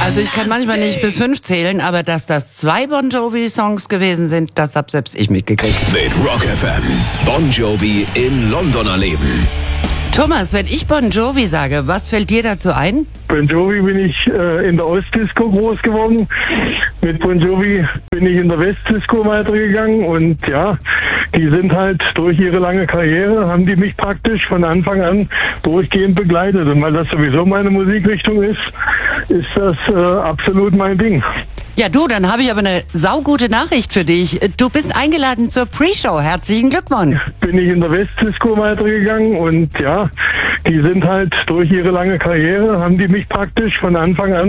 Also ich kann manchmal nicht bis 5 zählen, aber dass das 2 Bon Jovi-Songs gewesen sind, das hab selbst ich mitgekriegt. Mit Rock FM. Bon Jovi im Londoner Leben. Thomas, wenn ich Bon Jovi sage, was fällt dir dazu ein? Bon Jovi bin ich in der Ostdisco groß geworden. Mit Bon Jovi bin ich in der Westdisco weitergegangen und ja, die sind halt durch ihre lange Karriere, haben die mich praktisch von Anfang an durchgehend begleitet. Und weil das sowieso meine Musikrichtung ist das absolut mein Ding. Ja du, dann habe ich aber eine saugute Nachricht für dich. Du bist eingeladen zur Pre-Show. Herzlichen Glückwunsch. Bin ich in der Westdisco weitergegangen und ja, die sind halt durch ihre lange Karriere, haben die mich praktisch von Anfang an